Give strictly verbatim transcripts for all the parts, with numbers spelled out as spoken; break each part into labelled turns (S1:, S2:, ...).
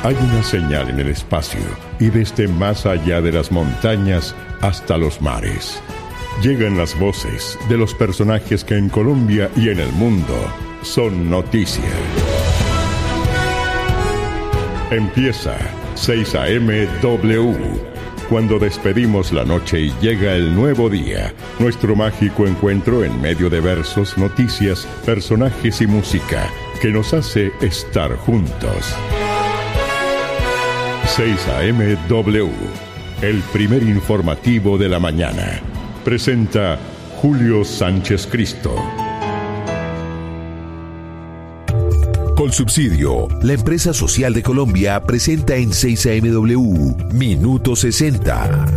S1: Hay una señal en el espacio y desde más allá de las montañas hasta los mares. Llegan las voces de los personajes que en Colombia y en el mundo son noticia. Empieza seis A M W. Cuando despedimos la noche y llega el nuevo día, nuestro mágico encuentro en medio de versos, noticias, personajes y música que nos hace estar juntos. seis A M W, el primer informativo de la mañana. Presenta Julio Sánchez Cristo.
S2: Colsubsidio, la empresa social de Colombia, presenta en seis A M W Minuto sesenta.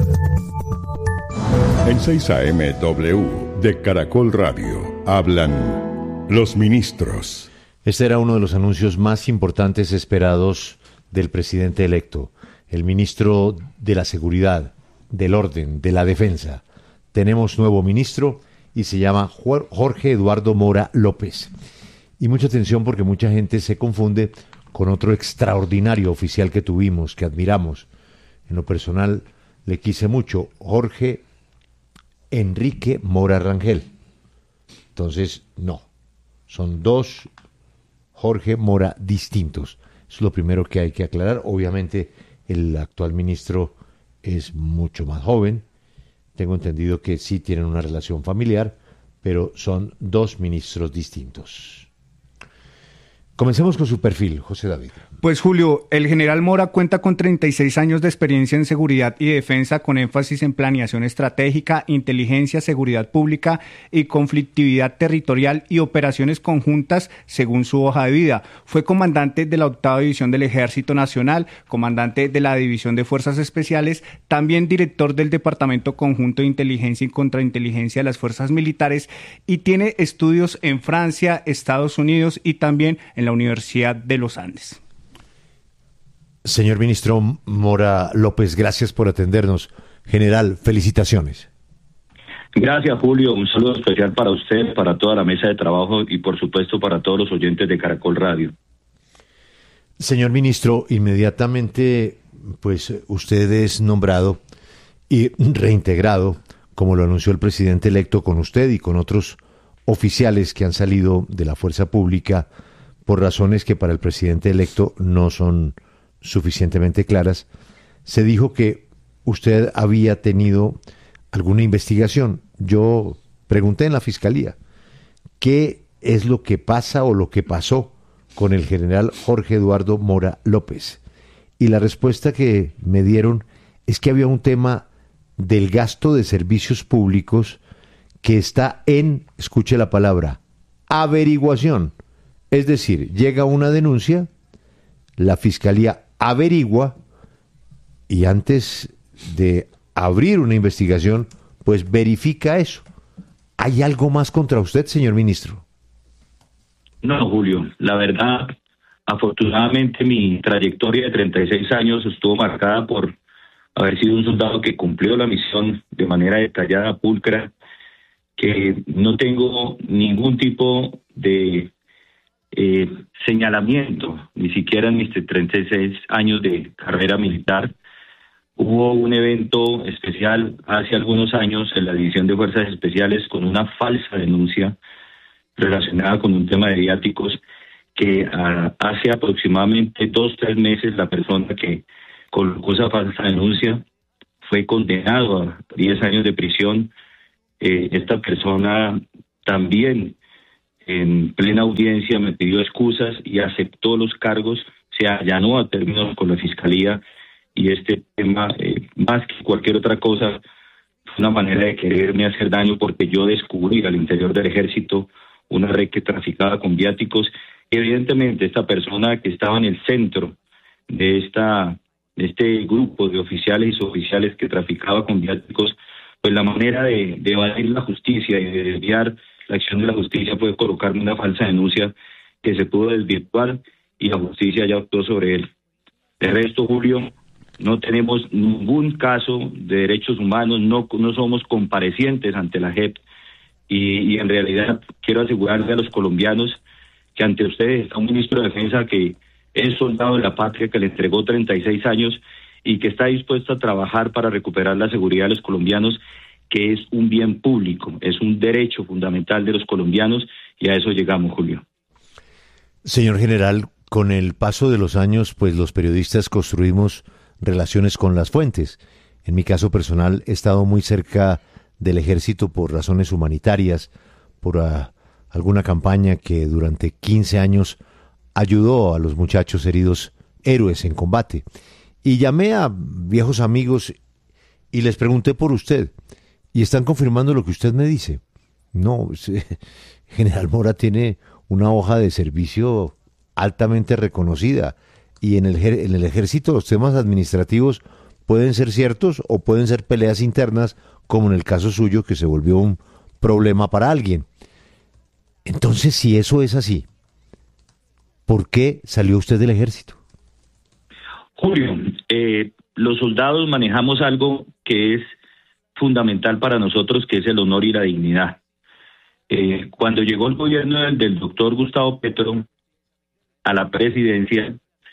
S1: En seis A M W de Caracol Radio hablan los ministros.
S3: Este era uno de los anuncios más importantes esperados del presidente electo, el ministro de la Seguridad, del Orden, de la Defensa. Tenemos nuevo ministro y se llama Jorge Eduardo Mora López. Y mucha atención porque mucha gente se confunde con otro extraordinario oficial que tuvimos, que admiramos. En lo personal le quise mucho, Jorge Enrique Mora Rangel. Entonces, no, son dos Jorge Mora distintos. Eso es lo primero que hay que aclarar. Obviamente el actual ministro es mucho más joven. Tengo entendido que sí tienen una relación familiar, pero son dos ministros distintos. Comencemos con su perfil, José David.
S4: Pues Julio, el general Mora cuenta con treinta y seis años de experiencia en seguridad y defensa, con énfasis en planeación estratégica, inteligencia, seguridad pública y conflictividad territorial y operaciones conjuntas según su hoja de vida. Fue comandante de la octava división del Ejército Nacional, comandante de la División de Fuerzas Especiales, también director del Departamento Conjunto de Inteligencia y Contrainteligencia de las Fuerzas Militares, y tiene estudios en Francia, Estados Unidos y también en la Universidad de los Andes.
S3: Señor ministro Mora López, gracias por atendernos. General, felicitaciones.
S5: Gracias, Julio. Un saludo especial para usted, para toda la mesa de trabajo y, por supuesto, para todos los oyentes de Caracol Radio.
S3: Señor ministro, inmediatamente, pues, usted es nombrado y reintegrado, como lo anunció el presidente electo, con usted y con otros oficiales que han salido de la fuerza pública por razones que para el presidente electo no son suficientemente claras. Se dijo que usted había tenido alguna investigación. Yo pregunté en la fiscalía, ¿qué es lo que pasa o lo que pasó con el general Jorge Eduardo Mora López? Y la respuesta que me dieron es que había un tema del gasto de servicios públicos que está en, escuche la palabra, averiguación. Es decir, llega una denuncia, la fiscalía averigua y antes de abrir una investigación, pues verifica eso. ¿Hay algo más contra usted, señor ministro?
S5: No, Julio, la verdad, afortunadamente mi trayectoria de treinta y seis años estuvo marcada por haber sido un soldado que cumplió la misión de manera detallada, pulcra, que no tengo ningún tipo de Eh, señalamiento, ni siquiera en mis treinta y seis años de carrera militar. Hubo un evento especial hace algunos años en la División de Fuerzas Especiales con una falsa denuncia relacionada con un tema de viáticos que uh, hace aproximadamente dos, tres meses la persona que colocó esa falsa denuncia fue condenado a diez años de prisión. Eh, esta persona también en plena audiencia me pidió excusas y aceptó los cargos, se allanó a términos con la fiscalía, y este tema, eh, más que cualquier otra cosa, fue una manera de quererme hacer daño, porque yo descubrí al interior del ejército una red que traficaba con viáticos. Evidentemente esta persona que estaba en el centro de esta de este grupo de oficiales y suboficiales que traficaba con viáticos, pues la manera de, de evadir la justicia y de desviar la acción de la justicia fue colocarme una falsa denuncia que se pudo desvirtuar y la justicia ya actuó sobre él. De resto, Julio, no tenemos ningún caso de derechos humanos, no, no somos comparecientes ante la J E P, y, y en realidad quiero asegurarle a los colombianos que ante ustedes está un ministro de Defensa que es soldado de la patria, que le entregó treinta y seis años y que está dispuesto a trabajar para recuperar la seguridad de los colombianos, que es un bien público, es un derecho fundamental de los colombianos, y a eso llegamos, Julio.
S3: Señor general, con el paso de los años, pues los periodistas construimos relaciones con las fuentes. En mi caso personal, he estado muy cerca del ejército por razones humanitarias, por uh, alguna campaña que durante quince años ayudó a los muchachos heridos, héroes en combate. Y llamé a viejos amigos y les pregunté por usted. Y están confirmando lo que usted me dice. No, General Mora tiene una hoja de servicio altamente reconocida. Y en el, en el ejército los temas administrativos pueden ser ciertos o pueden ser peleas internas, como en el caso suyo, que se volvió un problema para alguien. Entonces, si eso es así, ¿por qué salió usted del ejército?
S5: Julio, eh, los soldados manejamos algo que es fundamental para nosotros, que es el honor y la dignidad. Eh, cuando llegó el gobierno del, del doctor Gustavo Petro a la presidencia,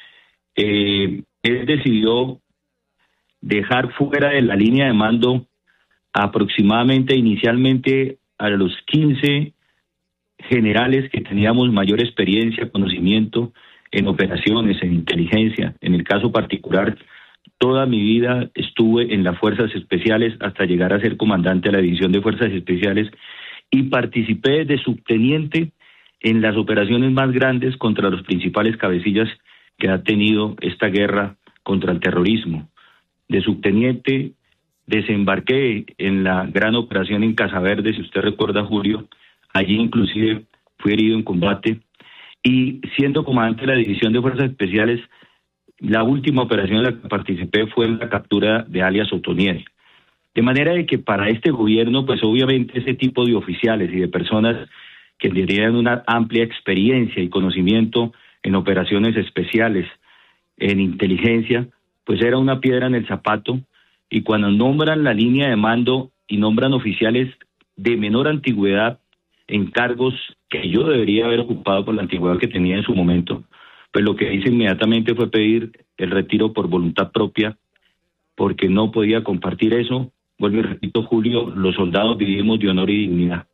S5: eh, él decidió dejar fuera de la línea de mando aproximadamente inicialmente a los quince generales que teníamos mayor experiencia, conocimiento en operaciones, en inteligencia. En el caso particular, toda mi vida estuve en las Fuerzas Especiales hasta llegar a ser comandante de la División de Fuerzas Especiales y participé de subteniente en las operaciones más grandes contra los principales cabecillas que ha tenido esta guerra contra el terrorismo. De subteniente desembarqué en la gran operación en Casaverde, si usted recuerda, Julio. Allí inclusive fui herido en combate, y siendo comandante de la División de Fuerzas Especiales, la última operación en la que participé fue en la captura de alias Otoniel. De manera de que para este gobierno, pues obviamente ese tipo de oficiales y de personas que tenían una amplia experiencia y conocimiento en operaciones especiales, en inteligencia, pues era una piedra en el zapato, y cuando nombran la línea de mando y nombran oficiales de menor antigüedad en cargos que yo debería haber ocupado por la antigüedad que tenía en su momento, pues lo que hice inmediatamente fue pedir el retiro por voluntad propia, porque no podía compartir eso. Vuelvo y repito, Julio, los soldados vivimos de honor y dignidad.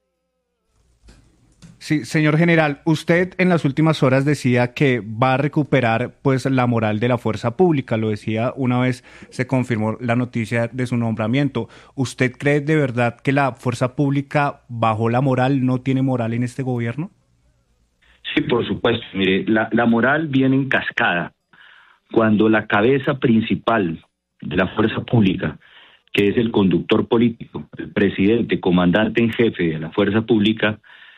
S4: Sí, señor general, usted en las últimas horas decía que va a recuperar pues la moral de la fuerza pública, lo decía una vez se confirmó la noticia de su nombramiento. ¿Usted cree de verdad que la fuerza pública bajó la moral, no tiene moral en este gobierno?
S5: Sí, por supuesto. Mire, la, la moral viene en cascada. Cuando la cabeza principal de la fuerza pública, que es el conductor político, el presidente, comandante en jefe de la fuerza pública,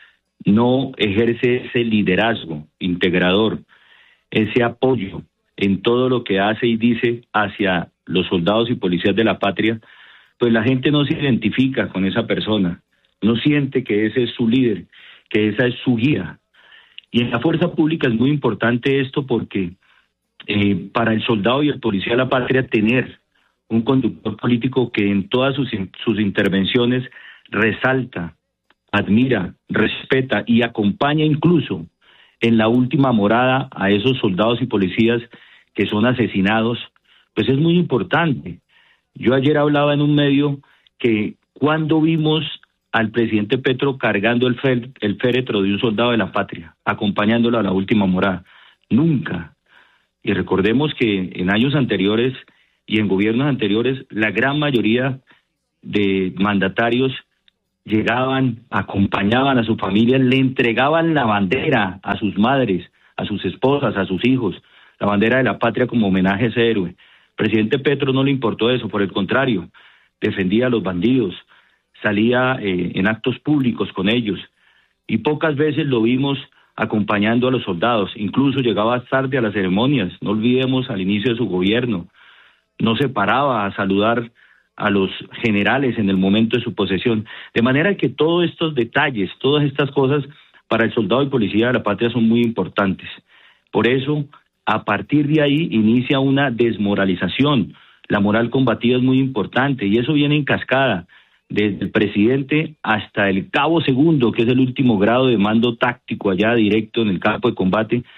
S5: no ejerce ese liderazgo integrador, ese apoyo en todo lo que hace y dice hacia los soldados y policías de la patria, pues la gente no se identifica con esa persona, no siente que ese es su líder, que esa es su guía. Y en la fuerza pública es muy importante esto porque eh, para el soldado y el policía de la patria tener un conductor político que en todas sus, sus intervenciones resalta, admira, respeta y acompaña incluso en la última morada a esos soldados y policías que son asesinados, pues es muy importante. Yo ayer hablaba en un medio que cuando vimos al presidente Petro cargando el, fel, el féretro de un soldado de la patria, acompañándolo a la última morada, nunca. Y recordemos que en años anteriores y en gobiernos anteriores, la gran mayoría de mandatarios llegaban, acompañaban a su familia, le entregaban la bandera a sus madres, a sus esposas, a sus hijos, la bandera de la patria como homenaje a ese héroe. Presidente Petro no le importó eso, por el contrario, defendía a los bandidos, salía eh, en actos públicos con ellos, y pocas veces lo vimos acompañando a los soldados, incluso llegaba tarde a las ceremonias, no olvidemos al inicio de su gobierno, no se paraba a saludar a los generales en el momento de su posesión, de manera que todos estos detalles, todas estas cosas para el soldado y policía de la patria son muy importantes. Por eso, a partir de ahí inicia una desmoralización, la moral combatida es muy importante y eso viene en cascada, desde el presidente hasta el cabo segundo, que es el último grado de mando táctico allá directo en el campo de combate,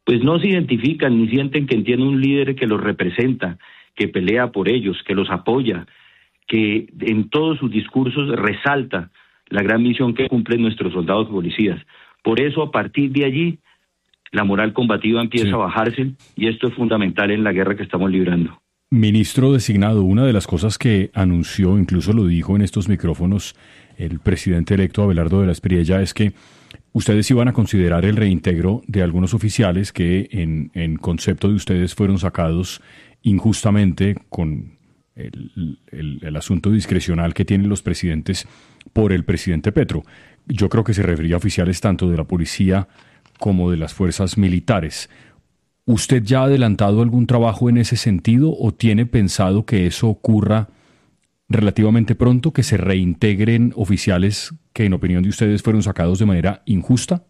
S5: pues no se identifican ni sienten que tienen un líder que los representa, que pelea por ellos, que los apoya, que en todos sus discursos resalta la gran misión que cumplen nuestros soldados y policías. Por eso, a partir de allí, la moral combativa empieza sí. a bajarse, y esto es fundamental en la guerra que estamos librando.
S6: Ministro designado, una de las cosas que anunció, incluso lo dijo en estos micrófonos el presidente electo Abelardo de la Espriella, es que ustedes iban a considerar el reintegro de algunos oficiales que en, en concepto de ustedes fueron sacados injustamente con el, el, el asunto discrecional que tienen los presidentes por el presidente Petro. Yo creo que se refería a oficiales tanto de la policía como de las fuerzas militares. ¿Usted ya ha adelantado algún trabajo en ese sentido o tiene pensado que eso ocurra relativamente pronto, que se reintegren oficiales que en opinión de ustedes fueron sacados de manera injusta?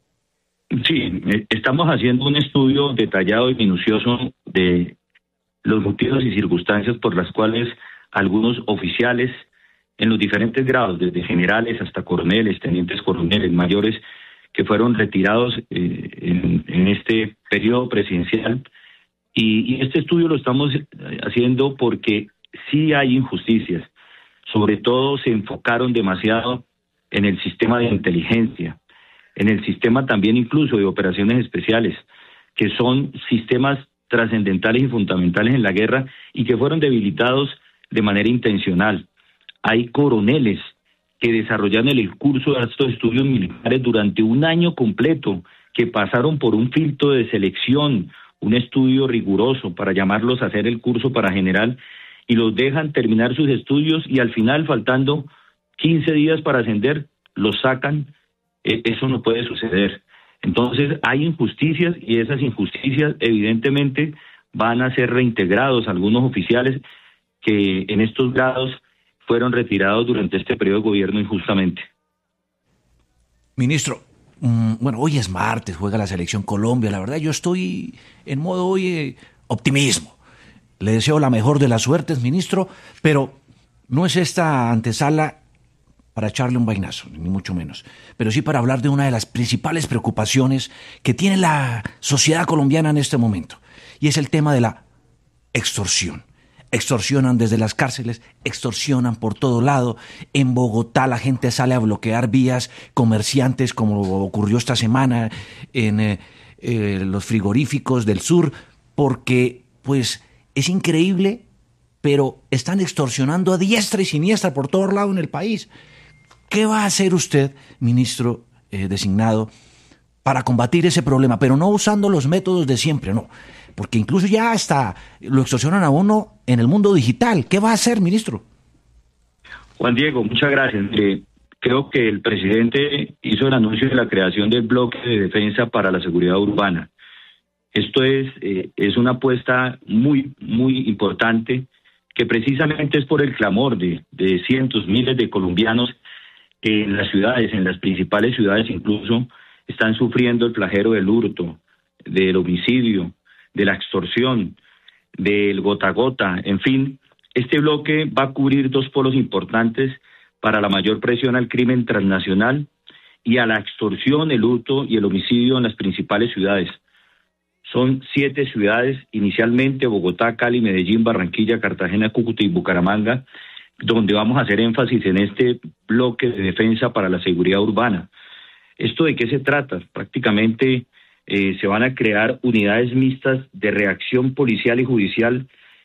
S5: Sí, estamos haciendo un estudio detallado y minucioso de los motivos y circunstancias por las cuales algunos oficiales en los diferentes grados, desde generales hasta coroneles, tenientes coroneles, mayores, que fueron retirados eh, en, en este periodo presidencial. Y, y este estudio lo estamos haciendo porque sí hay injusticias. Sobre todo se enfocaron demasiado en el sistema de inteligencia, en el sistema también incluso de operaciones especiales, que son sistemas trascendentales y fundamentales en la guerra y que fueron debilitados de manera intencional. Hay coroneles que desarrollaron el curso de estos estudios militares durante un año completo, que pasaron por un filtro de selección, un estudio riguroso para llamarlos a hacer el curso para general, y los dejan terminar sus estudios y al final, faltando quince días para ascender, los sacan. Eh, eso no puede suceder. Entonces hay injusticias y esas injusticias evidentemente van a ser reintegrados algunos oficiales que en estos grados fueron retirados durante este periodo de gobierno injustamente.
S7: Ministro, mmm, bueno, hoy es martes, juega la selección Colombia. La verdad, yo estoy en modo hoy eh, optimismo. Le deseo la mejor de las suertes, ministro, pero no es esta antesala para echarle un vainazo, ni mucho menos, pero sí para hablar de una de las principales preocupaciones que tiene la sociedad colombiana en este momento, y es el tema de la extorsión. Extorsionan desde las cárceles, extorsionan por todo lado. En Bogotá la gente sale a bloquear vías, comerciantes, como ocurrió esta semana en eh, eh, los frigoríficos del sur, porque pues es increíble, pero están extorsionando a diestra y siniestra por todo lado en el país. ¿Qué va a hacer usted, ministro eh, designado, para combatir ese problema? Pero no usando los métodos de siempre, no. Porque incluso ya hasta lo extorsionan a uno en el mundo digital. ¿Qué va a hacer, ministro?
S5: Juan Diego, muchas gracias. Eh, creo que el presidente hizo el anuncio de la creación del bloque de defensa para la seguridad urbana. Esto es, eh, es una apuesta muy, muy importante, que precisamente es por el clamor de, de cientos, miles de colombianos que en las ciudades, en las principales ciudades incluso, están sufriendo el flagelo del hurto, del homicidio, de la extorsión, del gota a gota. En fin, este bloque va a cubrir dos polos importantes para la mayor presión al crimen transnacional y a la extorsión, el hurto y el homicidio en las principales ciudades. Son siete ciudades, inicialmente Bogotá, Cali, Medellín, Barranquilla, Cartagena, Cúcuta y Bucaramanga, donde vamos a hacer énfasis en este bloque de defensa para la seguridad urbana. ¿Esto de qué se trata? Prácticamente eh, se van a crear unidades mixtas de reacción policial y judicial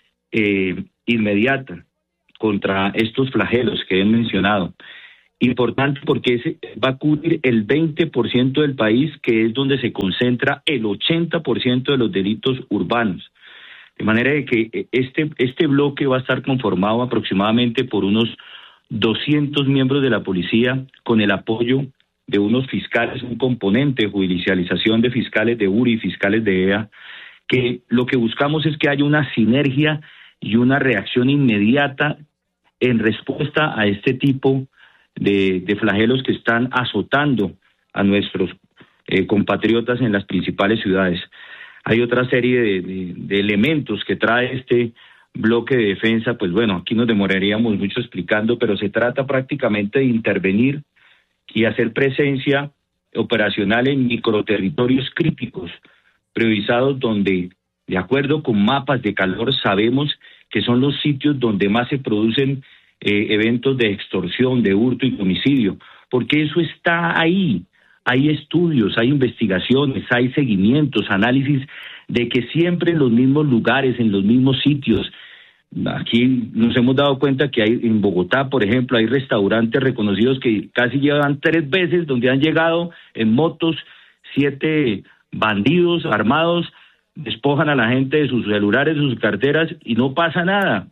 S5: eh, inmediata contra estos flagelos que he mencionado. Importante porque ese va a cubrir el veinte por ciento del país, que es donde se concentra el ochenta por ciento de los delitos urbanos. De manera de que este, este bloque va a estar conformado aproximadamente por unos doscientos miembros de la policía, con el apoyo de unos fiscales, un componente de judicialización de fiscales de U R I y fiscales de E A, que lo que buscamos es que haya una sinergia y una reacción inmediata en respuesta a este tipo de, de flagelos que están azotando a nuestros eh, compatriotas en las principales ciudades. Hay otra serie de, de, de elementos que trae este bloque de defensa. Pues bueno, aquí nos demoraríamos mucho explicando, pero se trata prácticamente de intervenir y hacer presencia operacional en microterritorios críticos priorizados donde, de acuerdo con mapas de calor, sabemos que son los sitios donde más se producen eh, eventos de extorsión, de hurto y homicidio, porque eso está ahí. Hay estudios, hay investigaciones, hay seguimientos, análisis de que siempre en los mismos lugares, en los mismos sitios. Aquí nos hemos dado cuenta que hay en Bogotá, por ejemplo, hay restaurantes reconocidos que casi llevan tres veces donde han llegado en motos siete bandidos armados, despojan a la gente de sus celulares, de sus carteras y no pasa nada.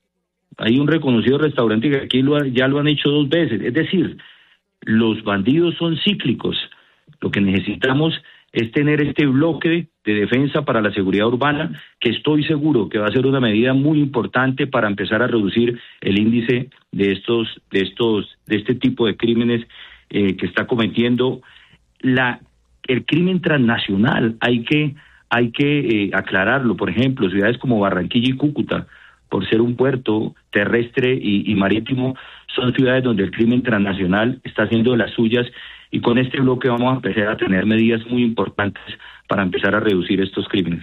S5: Hay un reconocido restaurante que aquí lo ha, ya lo han hecho dos veces. Es decir, los bandidos son cíclicos. Lo que necesitamos es tener este bloque de defensa para la seguridad urbana, que estoy seguro que va a ser una medida muy importante para empezar a reducir el índice de estos, de estos, de este tipo de crímenes eh, que está cometiendo la, el crimen transnacional. Hay que, hay que eh, aclararlo. Por ejemplo, ciudades como Barranquilla y Cúcuta, por ser un puerto terrestre y, y marítimo, son ciudades donde el crimen transnacional está haciendo de las suyas, y con este bloque vamos a empezar a tener medidas muy importantes para empezar a reducir estos crímenes.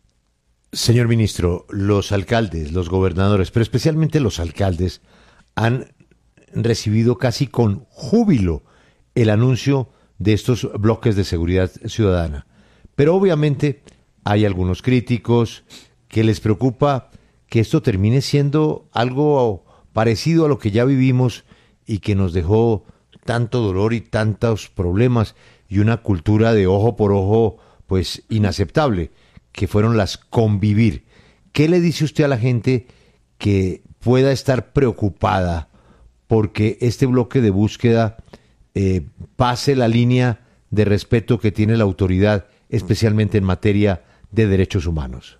S3: Señor ministro, los alcaldes, los gobernadores, pero especialmente los alcaldes, han recibido casi con júbilo el anuncio de estos bloques de seguridad ciudadana. Pero obviamente hay algunos críticos que les preocupa que esto termine siendo algo parecido a lo que ya vivimos y que nos dejó tanto dolor y tantos problemas y una cultura de ojo por ojo pues inaceptable, que fueron las convivir. ¿Qué le dice usted a la gente que pueda estar preocupada porque este bloque de búsqueda eh, pase la línea de respeto que tiene la autoridad, especialmente en materia de derechos humanos?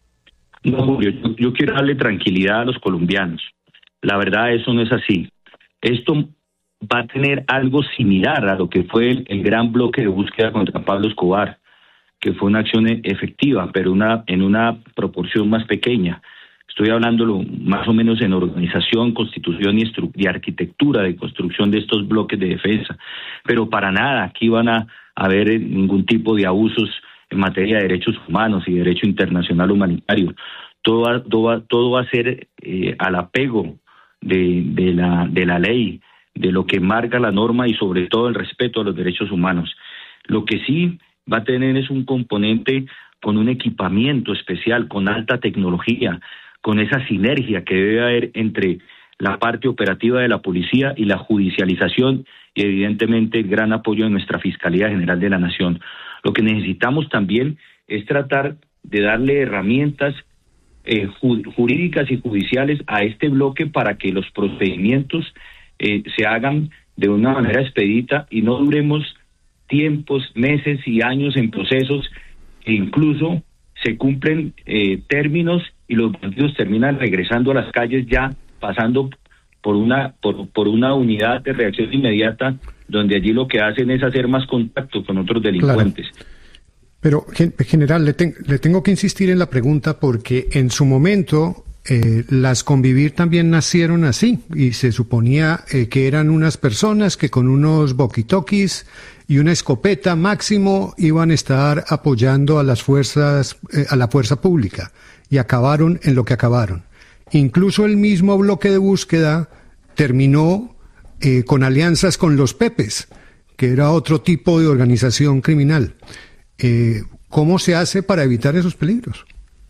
S5: No, Julio, yo, yo quiero darle tranquilidad a los colombianos. La verdad, eso no es así. Esto va a tener algo similar a lo que fue el, el gran bloque de búsqueda contra Pablo Escobar, que fue una acción efectiva, pero una en una proporción más pequeña. Estoy hablándolo más o menos en organización, constitución y, y arquitectura de construcción de estos bloques de defensa. Pero para nada aquí van a haber ningún tipo de abusos en materia de derechos humanos y derecho internacional humanitario. Todo va, todo va, todo va a ser eh, al apego de, de, la, de la ley, de lo que marca la norma y sobre todo el respeto a los derechos humanos. Lo que sí va a tener es un componente con un equipamiento especial, con alta tecnología, con esa sinergia que debe haber entre la parte operativa de la policía y la judicialización y evidentemente el gran apoyo de nuestra Fiscalía General de la Nación. Lo que necesitamos también es tratar de darle herramientas eh, jurídicas y judiciales a este bloque para que los procedimientos eh, se hagan de una manera expedita y no duremos tiempos, meses y años en procesos e incluso se cumplen eh, términos y los bandidos terminan regresando a las calles ya pasando por una por, por una unidad de reacción inmediata donde allí lo que hacen es hacer más contacto con otros delincuentes.
S8: Claro. Pero, general, le, ten, le tengo que insistir en la pregunta porque en su momento eh, las Convivir también nacieron así y se suponía eh, que eran unas personas que con unos walkie-talkies y una escopeta máximo iban a estar apoyando a las fuerzas, eh, a la fuerza pública, y acabaron en lo que acabaron. Incluso el mismo bloque de búsqueda terminó eh, con alianzas con los Pepes, que era otro tipo de organización criminal. Eh, ¿Cómo se hace para evitar esos peligros?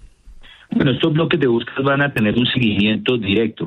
S5: Bueno, estos bloques de búsqueda van a tener un seguimiento directo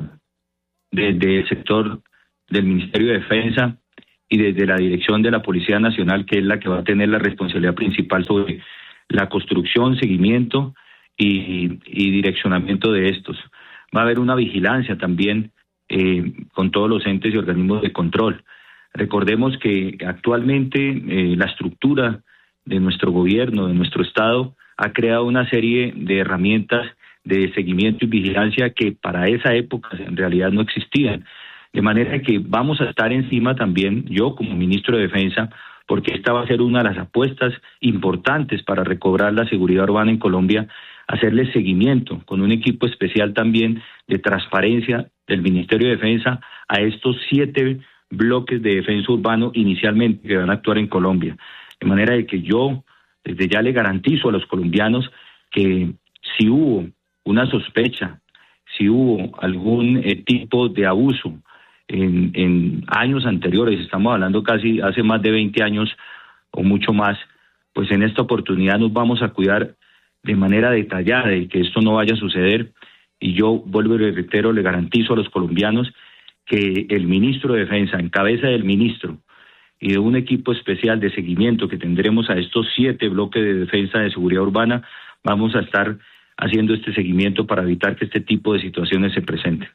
S5: desde el sector del Ministerio de Defensa y desde la dirección de la Policía Nacional, que es la que va a tener la responsabilidad principal sobre la construcción, seguimiento y, y direccionamiento de estos. Va a haber una vigilancia también eh, con todos los entes y organismos de control. Recordemos que actualmente eh, la estructura de nuestro gobierno, de nuestro Estado, ha creado una serie de herramientas de seguimiento y vigilancia que para esa época en realidad no existían. De manera que vamos a estar encima también, yo como ministro de Defensa, porque esta va a ser una de las apuestas importantes para recobrar la seguridad urbana en Colombia, hacerle seguimiento con un equipo especial también de transparencia del Ministerio de Defensa a estos siete bloques de defensa urbano inicialmente que van a actuar en Colombia. De manera de que yo Desde ya le garantizo a los colombianos que si hubo una sospecha, si hubo algún eh, tipo de abuso en, en años anteriores, estamos hablando casi hace más de veinte años o mucho más, pues en esta oportunidad nos vamos a cuidar de manera detallada de que esto no vaya a suceder. Y yo vuelvo y le reitero, le garantizo a los colombianos que el ministro de Defensa, en cabeza del ministro y de un equipo especial de seguimiento que tendremos a estos siete bloques de defensa de seguridad urbana, vamos a estar haciendo este seguimiento para evitar que este tipo de situaciones se presenten.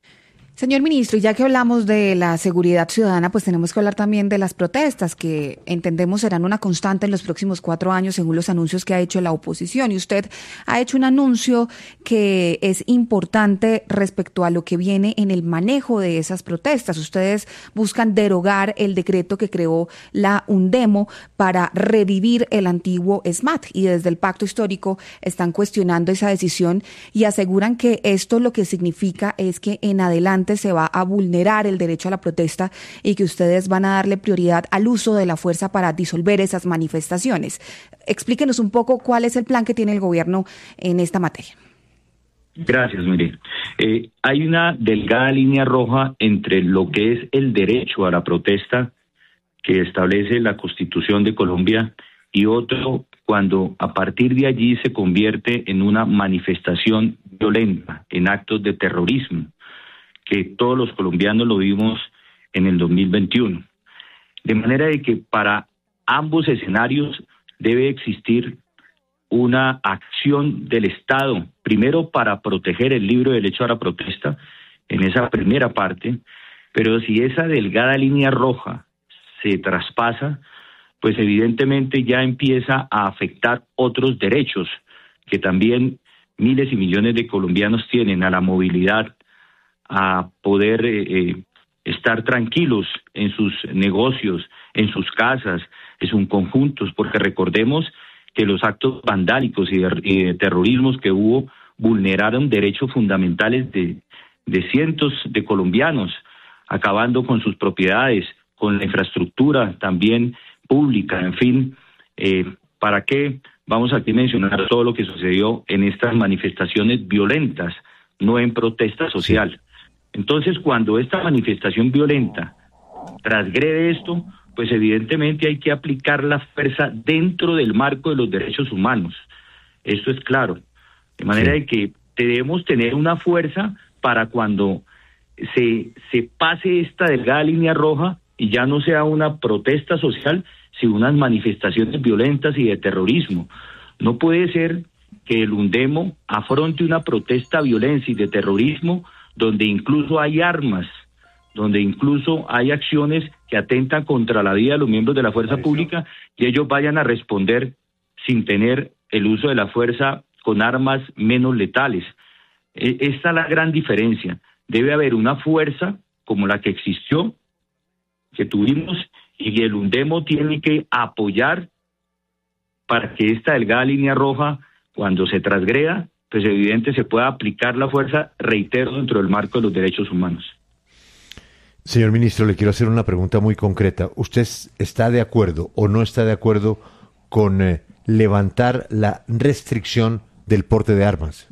S9: Señor ministro, y ya que hablamos de la seguridad ciudadana, pues tenemos que hablar también de las protestas que entendemos serán una constante en los próximos cuatro años según los anuncios que ha hecho la oposición. Y usted ha hecho un anuncio que es importante respecto a lo que viene en el manejo de esas protestas. Ustedes buscan derogar el decreto que creó la UNDEMO para revivir el antiguo SMAT, y desde el Pacto Histórico están cuestionando esa decisión y aseguran que esto lo que significa es que en adelante se va a vulnerar el derecho a la protesta y que ustedes van a darle prioridad al uso de la fuerza para disolver esas manifestaciones. Explíquenos un poco cuál es el plan que tiene el gobierno en esta materia.
S5: Gracias, mire. Eh, hay una delgada línea roja entre lo que es el derecho a la protesta que establece la Constitución de Colombia y otro cuando a partir de allí se convierte en una manifestación violenta, en actos de terrorismo, que todos los colombianos lo vimos en el dos mil veintiuno. De manera de que para ambos escenarios debe existir una acción del Estado, primero para proteger el libre derecho a la protesta, en esa primera parte, pero si esa delgada línea roja se traspasa, pues evidentemente ya empieza a afectar otros derechos que también miles y millones de colombianos tienen, a la movilidad, a poder eh, eh, estar tranquilos en sus negocios, en sus casas, en sus conjuntos, porque recordemos que los actos vandálicos y de, y de terrorismos que hubo vulneraron derechos fundamentales de, de cientos de colombianos, acabando con sus propiedades, con la infraestructura también pública, en fin. Eh, ¿Para qué vamos aquí a mencionar todo lo que sucedió en estas manifestaciones violentas, no en protesta social? Entonces, cuando esta manifestación violenta transgrede esto, pues evidentemente hay que aplicar la fuerza dentro del marco de los derechos humanos. Esto es claro. De manera sí. de que debemos tener una fuerza para cuando se, se pase esta delgada línea roja y ya no sea una protesta social, sino unas manifestaciones violentas y de terrorismo. No puede ser que el UNDEMO afronte una protesta violencia y de terrorismo donde incluso hay armas, donde incluso hay acciones que atentan contra la vida de los miembros de la fuerza pública, y ellos vayan a responder sin tener el uso de la fuerza con armas menos letales. Esta es la gran diferencia. Debe haber una fuerza como la que existió, que tuvimos, y el UNDEMO tiene que apoyar para que esta delgada línea roja, cuando se transgreda, pues evidente se pueda aplicar la fuerza, reitero, dentro del marco de los derechos humanos.
S3: Señor ministro, le quiero hacer una pregunta muy concreta. ¿Usted está de acuerdo o no está de acuerdo con eh, levantar la restricción del porte de armas?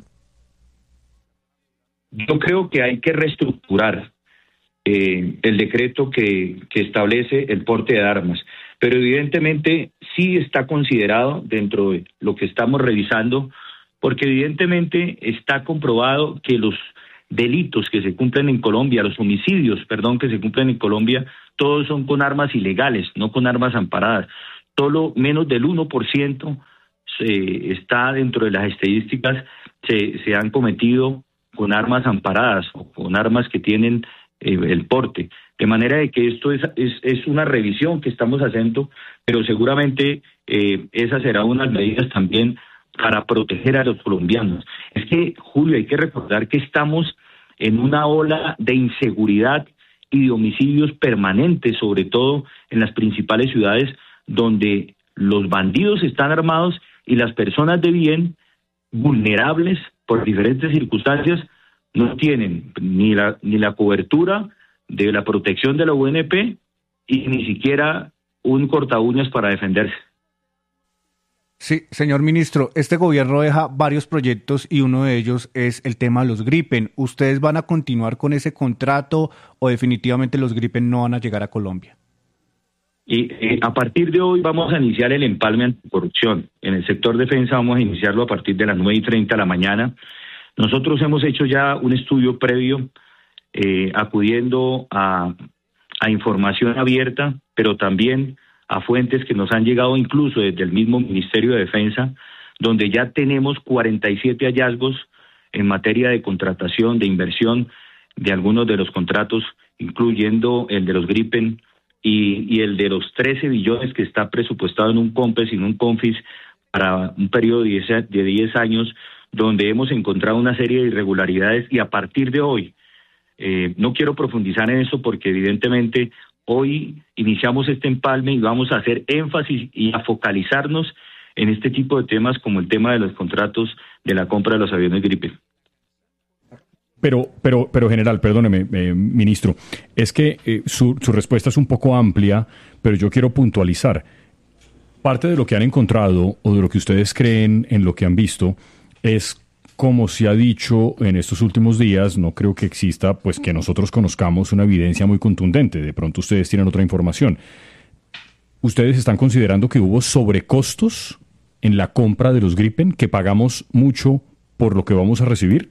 S5: Yo creo que hay que reestructurar eh, el decreto que, que establece el porte de armas, pero evidentemente sí está considerado dentro de lo que estamos revisando, porque evidentemente está comprobado que los delitos que se cumplen en Colombia, los homicidios, perdón, que se cumplen en Colombia, todos son con armas ilegales, no con armas amparadas. Solo menos del uno por ciento se, está dentro de las estadísticas, se, se han cometido con armas amparadas o con armas que tienen eh, el porte. De manera de que esto es, es, es una revisión que estamos haciendo, pero seguramente eh, esa será una de las medidas también para proteger a los colombianos. Es que, Julio, hay que recordar que estamos en una ola de inseguridad y de homicidios permanentes, sobre todo en las principales ciudades, donde los bandidos están armados y las personas de bien, vulnerables por diferentes circunstancias, no tienen ni la, ni la cobertura de la protección de la U N P y ni siquiera un corta uñas para defenderse.
S4: Sí, señor ministro, este gobierno deja varios proyectos y uno de ellos es el tema de los Gripen. ¿Ustedes van a continuar con ese contrato o definitivamente los Gripen no van a llegar a Colombia?
S5: Y eh, a partir de hoy vamos a iniciar el empalme anticorrupción. En el sector defensa vamos a iniciarlo a partir de las nueve y treinta de la mañana. Nosotros hemos hecho ya un estudio previo eh, acudiendo a, a información abierta, pero también a fuentes que nos han llegado incluso desde el mismo Ministerio de Defensa, donde ya tenemos cuarenta y siete hallazgos en materia de contratación, de inversión de algunos de los contratos, incluyendo el de los Gripen y, y el de los trece billones que está presupuestado en un COMPES y en un CONFIS para un periodo de diez, de diez años, donde hemos encontrado una serie de irregularidades y a partir de hoy, eh, no quiero profundizar en eso porque evidentemente hoy iniciamos este empalme y vamos a hacer énfasis y a focalizarnos en este tipo de temas como el tema de los contratos de la compra de los aviones Gripen.
S6: Pero, pero, pero general, perdóneme, eh, ministro, es que eh, su, su respuesta es un poco amplia, pero yo quiero puntualizar. Parte de lo que han encontrado o de lo que ustedes creen en lo que han visto es, como se ha dicho en estos últimos días, no creo que exista, pues que nosotros conozcamos una evidencia muy contundente. De pronto ustedes tienen otra información. ¿Ustedes están considerando que hubo sobrecostos en la compra de los Gripen, que pagamos mucho por lo que vamos a recibir?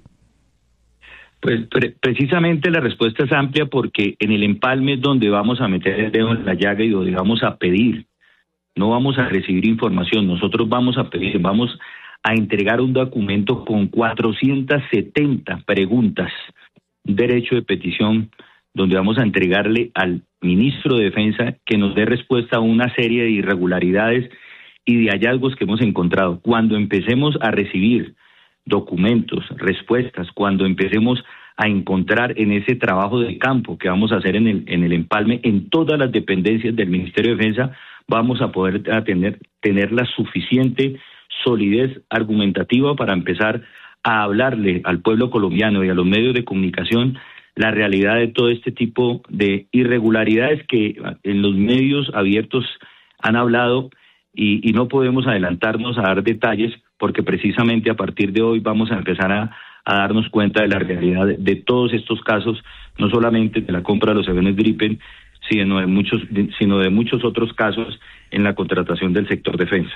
S5: Pues pre- precisamente la respuesta es amplia porque en el empalme es donde vamos a meter el dedo en la llaga y donde vamos a pedir. No vamos a recibir información, nosotros vamos a pedir, vamos a entregar un documento con cuatrocientas setenta preguntas, un derecho de petición, donde vamos a entregarle al ministro de Defensa que nos dé respuesta a una serie de irregularidades y de hallazgos que hemos encontrado. Cuando empecemos a recibir documentos, respuestas, cuando empecemos a encontrar en ese trabajo de campo que vamos a hacer en el, en el empalme, en todas las dependencias del Ministerio de Defensa, vamos a poder tener, tener la suficiente solidez argumentativa para empezar a hablarle al pueblo colombiano y a los medios de comunicación la realidad de todo este tipo de irregularidades que en los medios abiertos han hablado y, y no podemos adelantarnos a dar detalles porque precisamente a partir de hoy vamos a empezar a, a darnos cuenta de la realidad de, de todos estos casos, no solamente de la compra de los aviones Gripen, sino de muchos, sino de muchos otros casos en la contratación del sector defensa.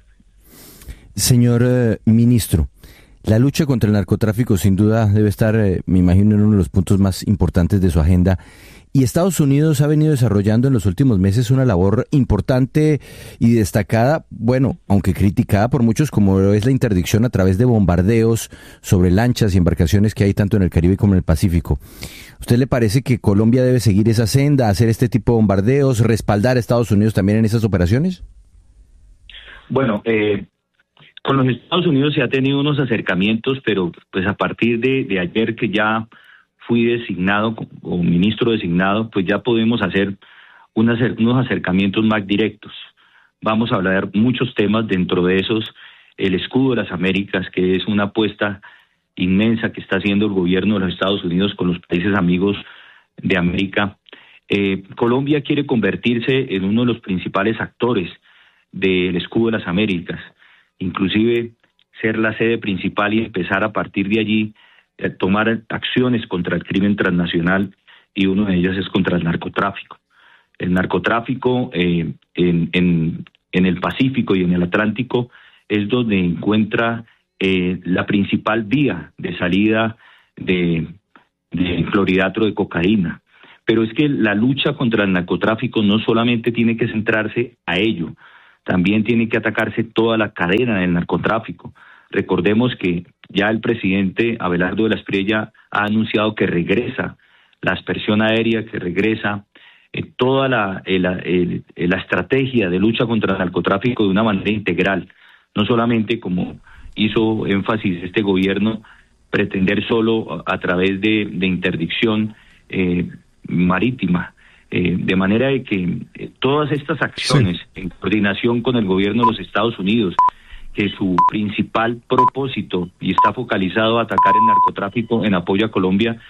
S10: Señor eh, ministro, la lucha contra el narcotráfico sin duda debe estar, eh, me imagino, en uno de los puntos más importantes de su agenda. Y Estados Unidos ha venido desarrollando en los últimos meses una labor importante y destacada, bueno, aunque criticada por muchos, como es la interdicción a través de bombardeos sobre lanchas y embarcaciones que hay tanto en el Caribe como en el Pacífico. ¿Usted le parece que Colombia debe seguir esa senda, hacer este tipo de bombardeos, respaldar a Estados Unidos también en esas operaciones? Bueno, eh... con los Estados Unidos se ha tenido unos acercamientos, pero pues a partir de, de ayer que ya fui designado como ministro designado, pues ya podemos hacer unas, unos acercamientos más directos. Vamos a hablar muchos temas, dentro de esos el escudo de las Américas, que es una apuesta inmensa que está haciendo el gobierno de los Estados Unidos con los países amigos de América. Eh, Colombia quiere convertirse en uno de los principales actores del escudo de las Américas, inclusive ser la sede principal y empezar a partir de allí a tomar acciones contra el crimen transnacional, y una de ellas es contra el narcotráfico. El narcotráfico eh, en, en, en el Pacífico y en el Atlántico es donde encuentra eh, la principal vía de salida de, de clorhidrato de cocaína. Pero es que la lucha contra el narcotráfico no solamente tiene que centrarse a ello, también tiene que atacarse toda la cadena del narcotráfico. Recordemos que ya el presidente Abelardo de la Espriella ha anunciado que regresa la aspersión aérea, que regresa eh, toda la, el, el, la estrategia de lucha contra el narcotráfico de una manera integral. No solamente, como hizo énfasis este gobierno, pretender solo a, a través de, de interdicción eh, marítima. Eh, de manera de que eh, todas estas acciones, sí, en coordinación con el gobierno de los Estados Unidos, que su principal propósito y está focalizado a atacar el narcotráfico en apoyo a Colombia,